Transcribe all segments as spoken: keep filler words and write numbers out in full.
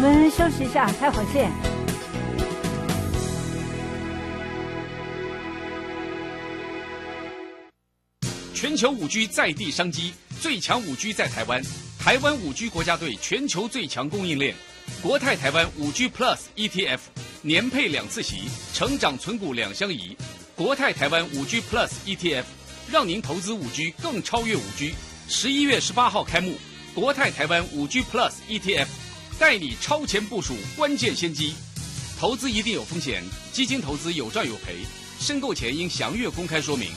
们休息一下，待会儿见。 全球五 G 在地商机，最强五 G 在台湾，台湾五 G 国家队全球最强供应链，国泰台湾五 G Plus E T F 年配两次息，成长存股两相宜。国泰台湾五 G Plus E T F 让您投资五 G 更超越五 G。十一月十八号开幕，国泰台湾五 G Plus E T F 带你超前部署关键先机。投资一定有风险，基金投资有赚有赔，申购前应详阅公开说明。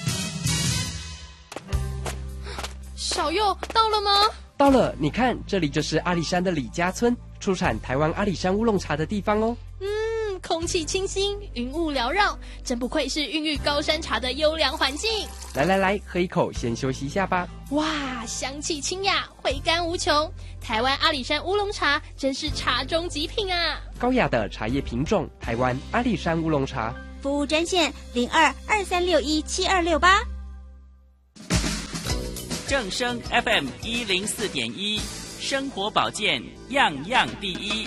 小佑到了吗？ 到了，你看，这里就是阿里山的李家村，出产台湾阿里山乌龙茶的地方哦。 嗯，空气清新，云雾缭绕，真不愧是孕育高山茶的优良环境。 来来来，喝一口，先休息一下吧。 哇，香气清雅，回甘无穷。台湾阿里山乌龙茶真是茶中极品啊！ 高雅的茶叶品种，台湾阿里山乌龙茶。 服务专线零二二三六一七二六八。 正声 F M 一零四点一，生活保健样样第一。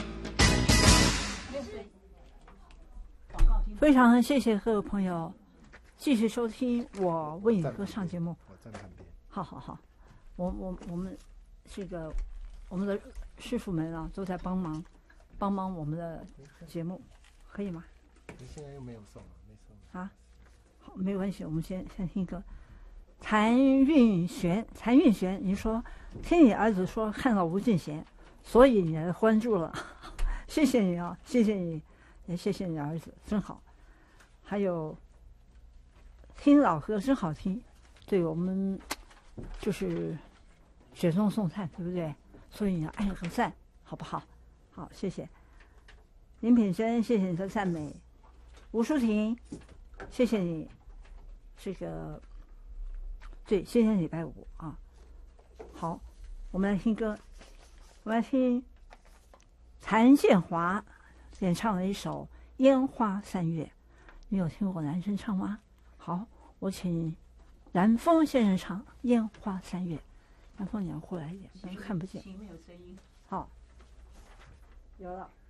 非常谢谢各位朋友继续收听我为你歌唱节目。 我站旁边。 好好好，我我我们这个我们的师傅们啊都在帮忙帮忙我们的节目，可以吗？ 你现在又没有送了，没送啊？好，没关系，我们先先听歌。谭韵璇，谭韵璇，你说听你儿子说看到吴俊贤，所以你来关注了，谢谢你啊，谢谢你，也谢谢你儿子，真好。还有听老歌真好听，对我们就是雪中送炭，对不对？所以你要按个赞，好不好？好，谢谢林品珍，谢谢你的赞美。吴淑婷，谢谢你这个。对，谢谢礼拜五啊。好，我们来听歌，我们来听谭健华演唱了一首《烟花三月》。你有听过男生唱吗？好，我请蓝峰先生唱《烟花三月》。蓝峰，你要过来一点，看不见。 请问有声音？ 好，有了。